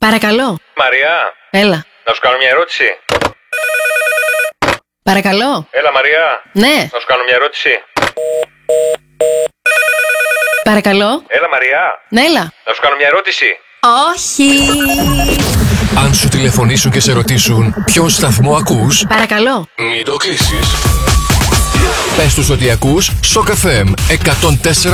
Παρακαλώ. Μαριά. Έλα. Να σου κάνω μια ερώτηση. Παρακαλώ. Έλα, Μαριά. Ναι. Να σου κάνω μια ερώτηση. Παρακαλώ. Έλα, Μαριά. Ναι, έλα. Να σου κάνω μια ερώτηση. Όχι. Αν σου τηλεφωνήσουν και σε ρωτήσουν ποιον σταθμό ακούς, Παρακαλώ. μην το κλείσεις. Πες τους ότι ακούς Shock FM 104.